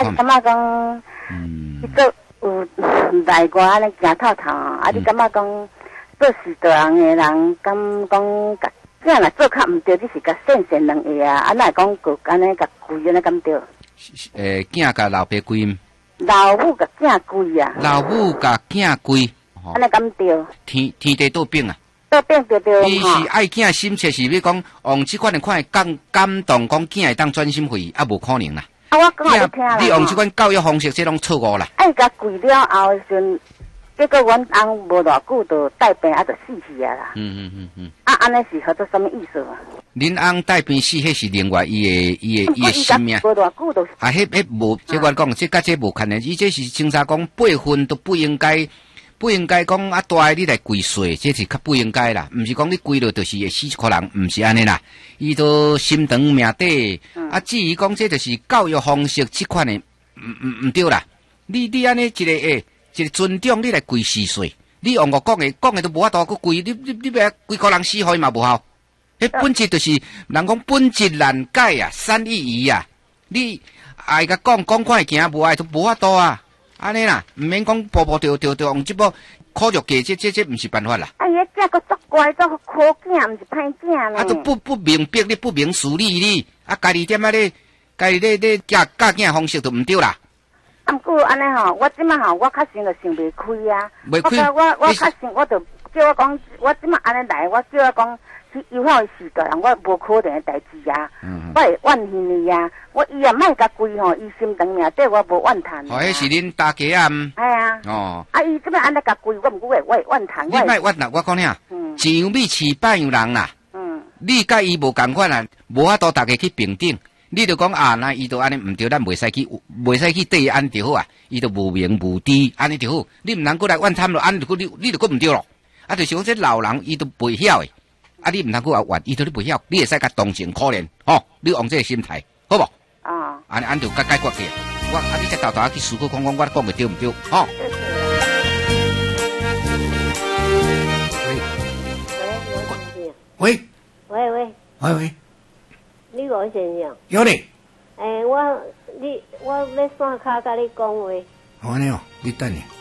感觉讲，你做有内外安尼行透透啊！你感觉讲做事做人的人，敢讲甲囝若做较毋对，你是甲善善两下啊！哪会讲个安尼甲跪安尼敢对？ 囝甲老爸跪， 老母甲囝跪啊！ 老母甲囝跪， 安尼敢对？ 天地倒饼啊！ 倒饼对对伊是爱囝心切，是要讲用即款的款感动，讲囝会当专心会，啊无可能啦。 啊，我讲互你听啦。 你用即款教育方式，这拢错误啦。 啊，伊甲跪了后时阵，结果阮翁无偌久就带病，啊，就死去啊啦。啊，安尼是合作什么意思啊？ 恁翁带病死，迄是另外伊的性命。 无偌久就啊，迄无，即我讲，即甲这无牵连，伊这是清查讲辈分都不应该讲啊，大你来跪碎，这是较不应该啦。毋是讲你跪了就是会死一个人，毋是安尼啦。伊都心肠命底，啊，至于讲这就是教育方式即款的，毋对啦。你安尼一个尊重，你来跪死碎，你用我讲的都无法度去跪，你要规个人死害嘛无效。迄本质就是人讲本质难改啊，善意移啊。你爱甲讲看会行，无爱都无法度啊。安尼啦，毋免讲步步着用即部苦肉计，这毋是办法啦。 哎呀，这个作乖作苦囝，毋是歹囝呢。 啊，都不明白你不明事理你，啊，家己点啊咧教囝方式都毋对啦。 啊，毋过安尼吼，我即摆吼，我较先就想袂开啊。 袂开。 我较先，我就叫我讲，我即摆安尼来，我叫我讲。去友好的时代，人我无可能的代志啊！我会怨恨伊啊！我伊也莫甲跪吼，伊心肠命底我无怨叹。 哦，迄是恁大家啊！ 系啊！哦，啊，伊这边安尼甲跪，我毋过会怨叹。 你莫怨啦，我讲听，一样米饲百样人啦。你甲伊无共款啊，无法度大家去平等。你就讲啊，那伊都安尼毋对，咱袂使去对伊安就好啊。伊都无明无知，安尼就好。你毋能过来怨叹咯，安就你就过毋对咯。啊，就是讲这老人伊都袂晓诶。啊！你毋通去话怨，伊都你不晓，你会使甲同情可怜，吼！你用这个心态，好无？啊！安就甲解决去。我啊，你再豆豆去思考看看，我讲的对毋对？吼！ 喂， 喂，你王先生？ 有嘞。 我要线卡甲你讲话。 好安尼哦，你等下。